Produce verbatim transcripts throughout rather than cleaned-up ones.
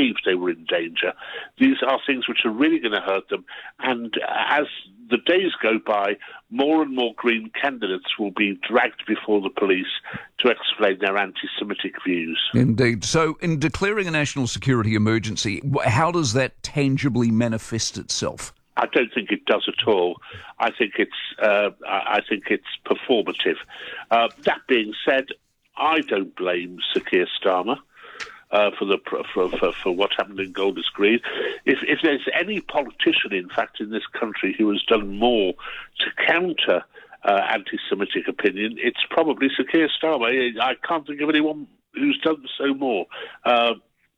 believed they were in danger. These are things which are really going to hurt them. And as the days go by, more and more Green candidates will be dragged before the police to explain their anti-Semitic views. Indeed. So in declaring a national security emergency, how does that tangibly manifest itself? I don't think it does at all. I think it's uh, I think it's performative. Uh, that being said, I don't blame Sir Keir Starmer uh, for the for, for for what happened in Golders Green. If if there's any politician, in fact, in this country who has done more to counter uh, anti-Semitic opinion, it's probably Sir Keir Starmer. I can't think of anyone who's done so more. Uh,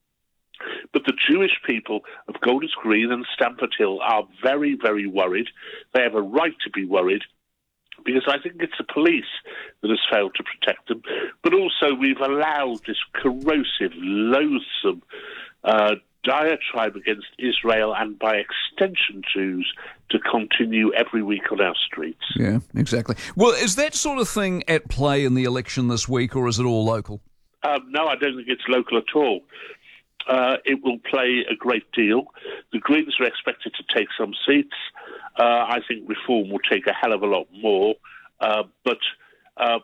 But the Jewish people of Golders Green and Stamford Hill are very, very worried. They have a right to be worried because I think it's the police that has failed to protect them. But also we've allowed this corrosive, loathsome uh, diatribe against Israel and by extension Jews to continue every week on our streets. Yeah, exactly. Well, is that sort of thing at play in the election this week, or is it all local? Um, no, I don't think it's local at all. Uh, it will play a great deal. The Greens are expected to take some seats. Uh, I think Reform will take a hell of a lot more. Uh, but uh,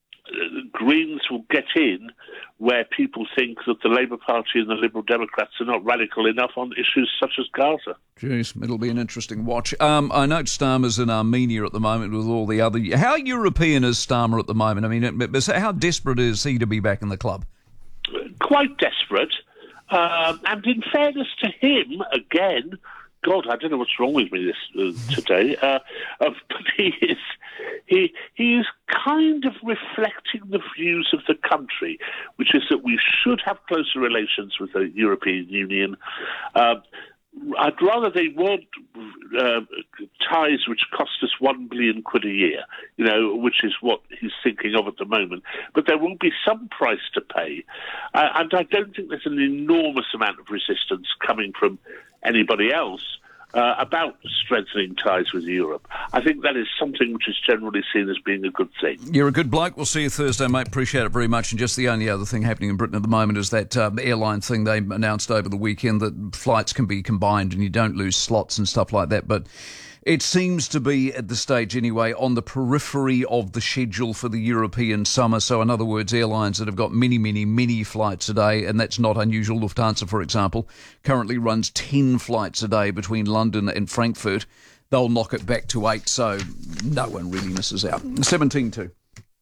Greens will get in where people think that the Labour Party and the Liberal Democrats are not radical enough on issues such as Gaza. Jeez, it'll be an interesting watch. Um, I note Starmer's in Armenia at the moment with all the other... How European is Starmer at the moment? I mean, how desperate is he to be back in the club? Quite desperate. Um, and in fairness to him, again, God, I don't know what's wrong with me this uh, today, uh, uh, but he is he he is kind of reflecting the views of the country, which is that we should have closer relations with the European Union. Uh, I'd rather they weren't uh, ties which cost us one billion quid a year, you know, which is what he's thinking of at the moment. But there will be some price to pay. Uh, and I don't think there's an enormous amount of resistance coming from anybody else uh, about strengthening ties with Europe. I think that is something which is generally seen as being a good thing. You're a good bloke. We'll see you Thursday, mate. Appreciate it very much. And just the only other thing happening in Britain at the moment is that um, airline thing they announced over the weekend that flights can be combined and you don't lose slots and stuff like that. But it seems to be, at this stage anyway, on the periphery of the schedule for the European summer. So in other words, airlines that have got many, many, many flights a day, and that's not unusual. Lufthansa, for example, currently runs ten flights a day between London and Frankfurt. They'll knock it back to eight, so no one really misses out. seventeen two.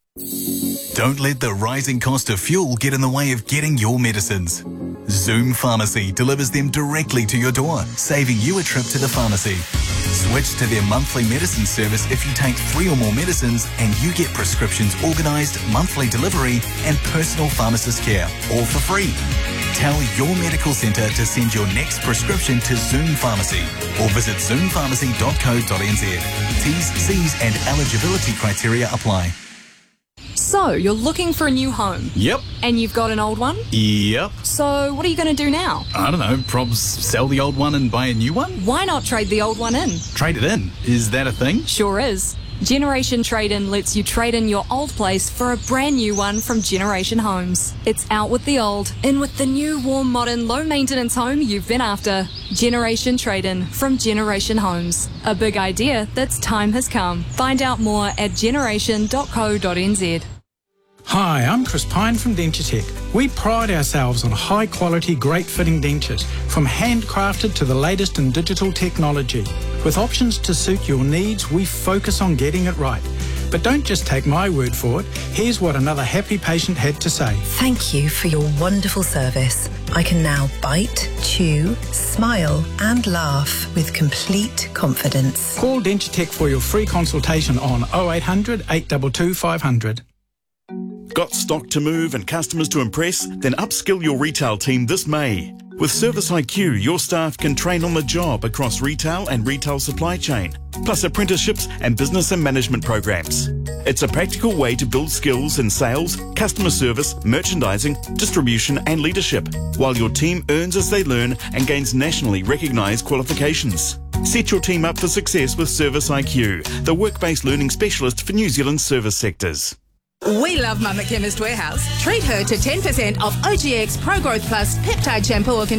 Don't let the rising cost of fuel get in the way of getting your medicines. Zoom Pharmacy delivers them directly to your door, saving you a trip to the pharmacy. Switch to their monthly medicine service if you take three or more medicines and you get prescriptions organised, monthly delivery and personal pharmacist care, all for free. Tell your medical centre to send your next prescription to Zoom Pharmacy or visit zoom pharmacy dot co dot n z. T's, C's and eligibility criteria apply. So, you're looking for a new home? Yep. And you've got an old one? Yep. So, what are you going to do now? I don't know, probs sell the old one and buy a new one? Why not trade the old one in? Trade it in? Is that a thing? Sure is. Generation Trade-In lets you trade in your old place for a brand new one from Generation Homes. It's out with the old, in with the new, warm, modern, low-maintenance home you've been after. Generation Trade-In from Generation Homes. A big idea that's time has come. Find out more at generation dot co dot n z. Hi, I'm Chris Pine from Dentutech. We pride ourselves on high-quality, great-fitting dentures, from handcrafted to the latest in digital technology. With options to suit your needs, we focus on getting it right. But don't just take my word for it. Here's what another happy patient had to say. Thank you for your wonderful service. I can now bite, chew, smile and laugh with complete confidence. Call Dentutech for your free consultation on oh eight hundred, eight two two, five hundred. Got stock to move and customers to impress? Then upskill your retail team this May. With Service I Q, your staff can train on the job across retail and retail supply chain, plus apprenticeships and business and management programs. It's a practical way to build skills in sales, customer service, merchandising, distribution and leadership, while your team earns as they learn and gains nationally recognised qualifications. Set your team up for success with Service I Q, the work-based learning specialist for New Zealand's service sectors. We love Mum at Chemist Warehouse. Treat her to ten percent off O G X Pro Growth Plus Peptide Shampoo or